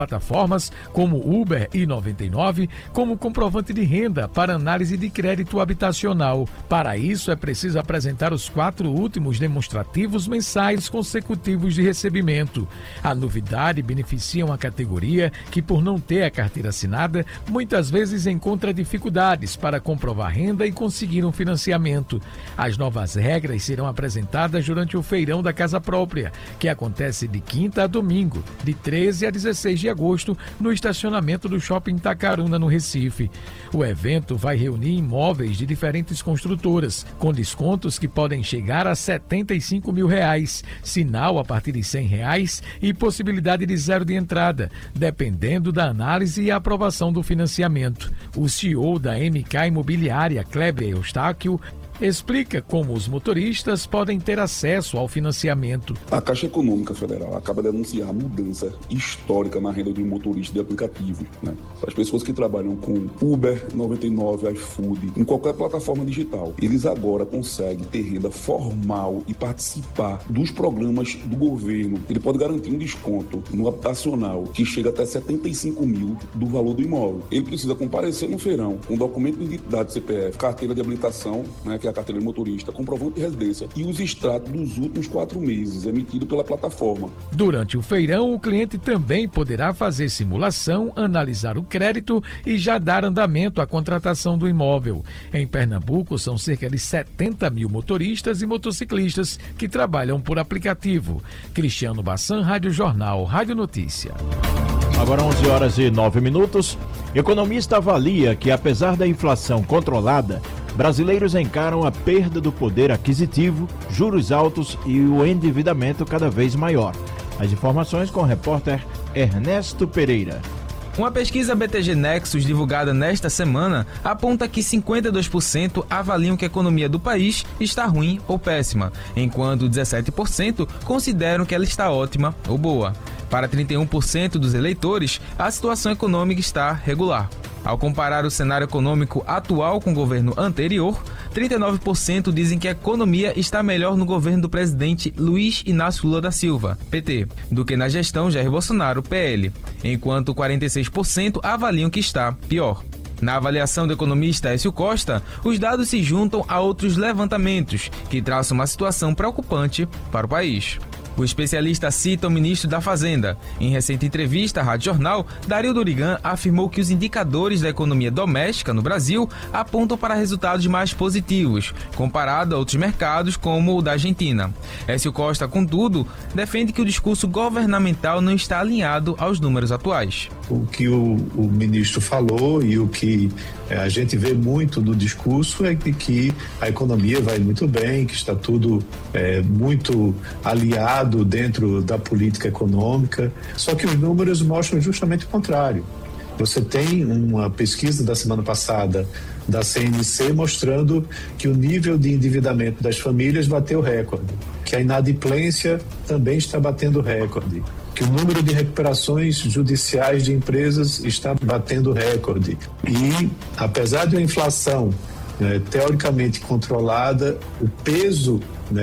plataformas como Uber e 99 como comprovante de renda para análise de crédito habitacional. Para isso, é preciso apresentar os 4 últimos demonstrativos mensais consecutivos de recebimento. A novidade beneficia uma categoria que, por não ter a carteira assinada, muitas vezes encontra dificuldades para comprovar renda e conseguir um financiamento. As novas regras serão apresentadas durante o Feirão da Casa Própria, que acontece de quinta a domingo, de 13 a 16 de agosto, no estacionamento do Shopping Itacaruna, no Recife. O evento vai reunir imóveis de diferentes construtoras, com descontos que podem chegar a R$75 mil, sinal a partir de R$100 e possibilidade de zero de entrada, dependendo da análise e aprovação do financiamento. O CEO da MK Imobiliária, Kleber Eustáquio, explica como os motoristas podem ter acesso ao financiamento. A Caixa Econômica Federal acaba de anunciar a mudança histórica na renda do motorista de aplicativo, né? As pessoas que trabalham com Uber, 99, iFood, em qualquer plataforma digital, eles agora conseguem ter renda formal e participar dos programas do governo. Ele pode garantir um desconto no habitacional que chega até 75 mil do valor do imóvel. Ele precisa comparecer no feirão com documento de identidade CPF, carteira de habilitação, né, que é a carteira de motorista, comprovante de residência e os extratos dos últimos 4 meses emitido pela plataforma. Durante o feirão, o cliente também poderá fazer simulação, analisar o crédito e já dar andamento à contratação do imóvel. Em Pernambuco, são cerca de 70 mil motoristas e motociclistas que trabalham por aplicativo. Cristiano Bassan, Rádio Jornal, Rádio Notícia. Agora 11h09. Economista avalia que, apesar da inflação controlada, brasileiros encaram a perda do poder aquisitivo, juros altos e o endividamento cada vez maior. As informações com o repórter Ernesto Pereira. Uma pesquisa BTG Nexus divulgada nesta semana aponta que 52% avaliam que a economia do país está ruim ou péssima, enquanto 17% consideram que ela está ótima ou boa. Para 31% dos eleitores, a situação econômica está regular. Ao comparar o cenário econômico atual com o governo anterior, 39% dizem que a economia está melhor no governo do presidente Luiz Inácio Lula da Silva, PT, do que na gestão Jair Bolsonaro, PL, enquanto 46% avaliam que está pior. Na avaliação do economista Écio Costa, os dados se juntam a outros levantamentos que traçam uma situação preocupante para o país. O especialista cita o ministro da Fazenda. Em recente entrevista à Rádio Jornal, Dario Dorigan afirmou que os indicadores da economia doméstica no Brasil apontam para resultados mais positivos, comparado a outros mercados como o da Argentina. Écio Costa, contudo, defende que o discurso governamental não está alinhado aos números atuais. O que o ministro falou e o que a gente vê muito do discurso é que a economia vai muito bem, que está tudo muito aliado dentro da política econômica, só que os números mostram justamente o contrário. Você tem uma pesquisa da semana passada da CNC mostrando que o nível de endividamento das famílias bateu recorde, que a inadimplência também está batendo recorde, que o número de recuperações judiciais de empresas está batendo recorde. E, apesar de uma inflação teoricamente controlada, o peso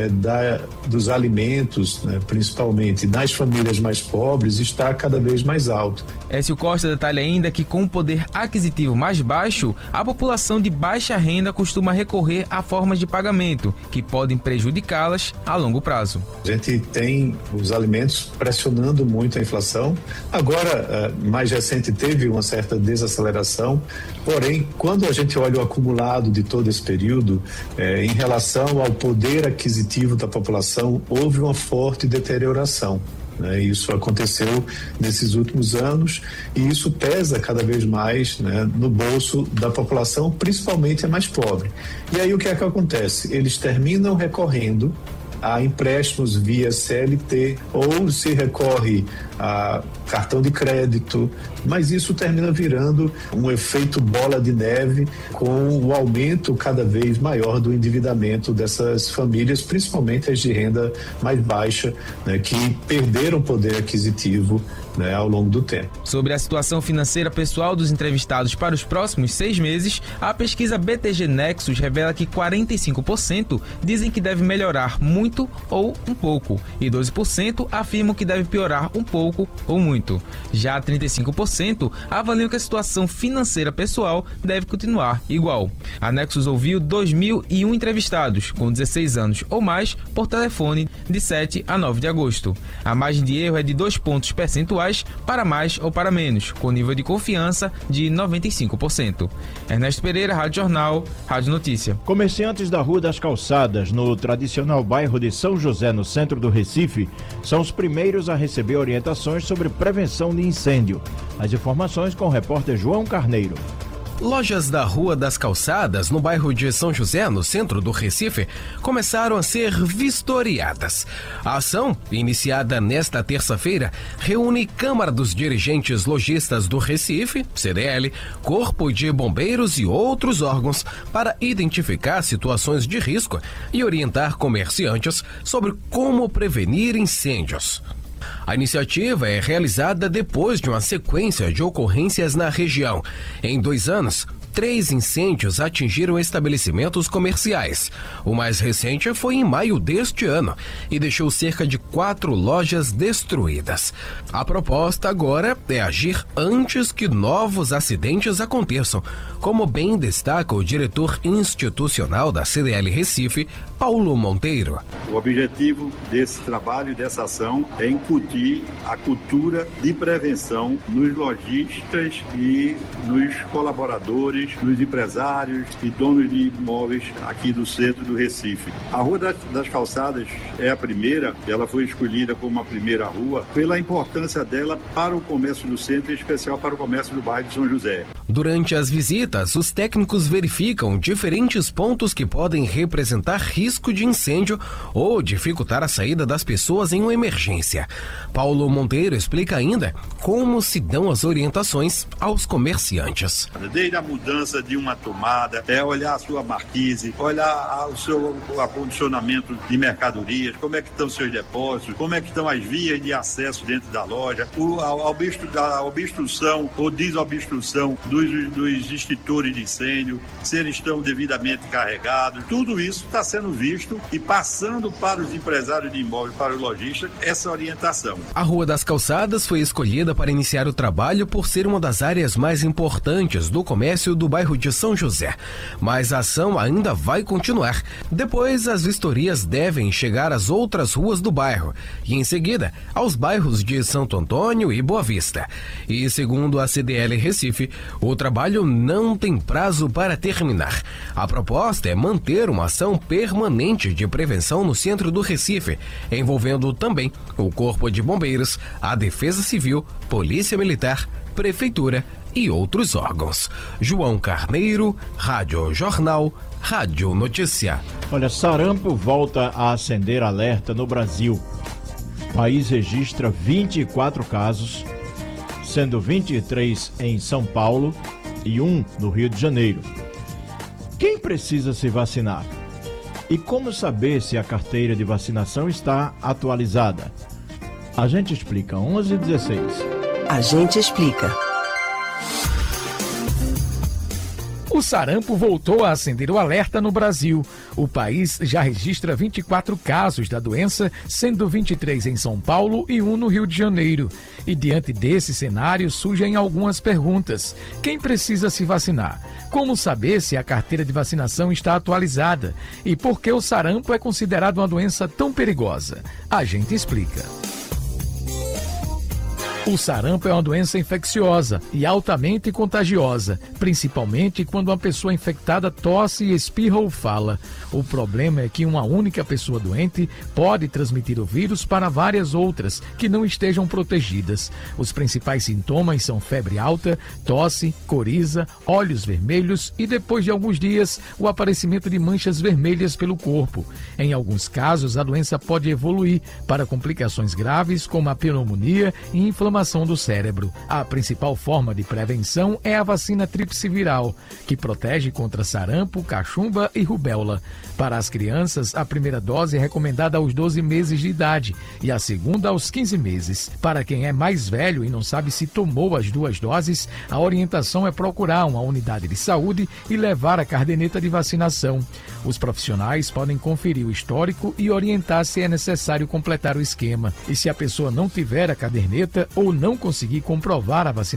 dos alimentos, principalmente nas famílias mais pobres, está cada vez mais alto. Écio Costa detalha ainda que, com o poder aquisitivo mais baixo, a população de baixa renda costuma recorrer a formas de pagamento que podem prejudicá-las a longo prazo. A gente tem os alimentos pressionando muito a inflação. Agora, mais recente, teve uma certa desaceleração, porém, quando a gente olha o acumulado de todo esse período, em relação ao poder aquisitivo da população, houve uma forte deterioração. Isso aconteceu nesses últimos anos e isso pesa cada vez mais no bolso da população, principalmente a mais pobre. E aí o que é que acontece? Eles terminam recorrendo a empréstimos via CLT ou se recorre a cartão de crédito, mas isso termina virando um efeito bola de neve com o aumento cada vez maior do endividamento dessas famílias, principalmente as de renda mais baixa, que perderam poder aquisitivo né, ao longo do tempo. Sobre a situação financeira pessoal dos entrevistados para os próximos 6 meses, a pesquisa BTG Nexus revela que 45% dizem que deve melhorar muito ou um pouco, e 12% afirmam que deve piorar um pouco ou muito. Já 35% avaliam que a situação financeira pessoal deve continuar igual. A Nexus ouviu 2.001 entrevistados com 16 anos ou mais por telefone de 7 a 9 de agosto. A margem de erro é de 2 pontos percentuais para mais ou para menos, com nível de confiança de 95%. Ernesto Pereira, Rádio Jornal, Rádio Notícia. Comerciantes da Rua das Calçadas, no tradicional bairro de São José, no centro do Recife, são os primeiros a receber orientações sobre prevenção de incêndio. As informações com o repórter João Carneiro. Lojas da Rua das Calçadas, no bairro de São José, no centro do Recife, começaram a ser vistoriadas. A ação, iniciada nesta terça-feira, reúne Câmara dos Dirigentes Lojistas do Recife, CDL, Corpo de Bombeiros e outros órgãos para identificar situações de risco e orientar comerciantes sobre como prevenir incêndios. A iniciativa é realizada depois de uma sequência de ocorrências na região. Em 2 anos, 3 incêndios atingiram estabelecimentos comerciais. O mais recente foi em maio deste ano e deixou cerca de 4 lojas destruídas. A proposta agora é agir antes que novos acidentes aconteçam, como bem destaca o diretor institucional da CDL Recife, Paulo Monteiro. O objetivo desse trabalho, dessa ação, é incutir a cultura de prevenção nos lojistas e nos colaboradores, nos empresários e donos de imóveis aqui do centro do Recife. A Rua das Calçadas é a primeira, ela foi escolhida como a primeira rua pela importância dela para o comércio do centro, em especial para o comércio do bairro de São José. Durante as visitas, os técnicos verificam diferentes pontos que podem representar risco de incêndio ou dificultar a saída das pessoas em uma emergência. Paulo Monteiro explica ainda como se dão as orientações aos comerciantes. Desde a mudança de uma tomada, olhar a sua marquise, olhar o seu acondicionamento de mercadorias, como é que estão seus depósitos, como é que estão as vias de acesso dentro da loja, a obstrução ou desobstrução dos extintores de incêndio, se eles estão devidamente carregados. Tudo isso está sendo visto e passando para os empresários de imóveis, para os lojistas, essa orientação. A Rua das Calçadas foi escolhida para iniciar o trabalho por ser uma das áreas mais importantes do comércio do bairro de São José. Mas a ação ainda vai continuar. Depois, as vistorias devem chegar às outras ruas do bairro e, em seguida, aos bairros de Santo Antônio e Boa Vista. E, segundo a CDL Recife, o trabalho não tem prazo para terminar. A proposta é manter uma ação permanente de prevenção no centro do Recife, envolvendo também o Corpo de Bombeiros, a Defesa Civil, Polícia Militar, Prefeitura e outros órgãos. João Carneiro, Rádio Jornal, Rádio Notícia. Olha, sarampo volta a acender alerta no Brasil. O país registra 24 casos, sendo 23 em São Paulo e 1 no Rio de Janeiro. Quem precisa se vacinar? E como saber se a carteira de vacinação está atualizada? A gente explica, 11h16. A gente explica. O sarampo voltou a acender o alerta no Brasil. O país já registra 24 casos da doença, sendo 23 em São Paulo e 1 no Rio de Janeiro. E diante desse cenário surgem algumas perguntas. Quem precisa se vacinar? Como saber se a carteira de vacinação está atualizada? E por que o sarampo é considerado uma doença tão perigosa? A gente explica. O sarampo é uma doença infecciosa e altamente contagiosa, principalmente quando uma pessoa infectada tosse, espirra ou fala. O problema é que uma única pessoa doente pode transmitir o vírus para várias outras que não estejam protegidas. Os principais sintomas são febre alta, tosse, coriza, olhos vermelhos e, depois de alguns dias, o aparecimento de manchas vermelhas pelo corpo. Em alguns casos, a doença pode evoluir para complicações graves como a pneumonia e inflamação inflamação do cérebro. A principal forma de prevenção é a vacina tríplice viral, que protege contra sarampo, cachumba e rubéola. Para as crianças, a primeira dose é recomendada aos 12 meses de idade e a segunda aos 15 meses. Para quem é mais velho e não sabe se tomou as 2 doses, a orientação é procurar uma unidade de saúde e levar a caderneta de vacinação. Os profissionais podem conferir o histórico e orientar se é necessário completar o esquema. E se a pessoa não tiver a caderneta ou não conseguir comprovar a vacinação,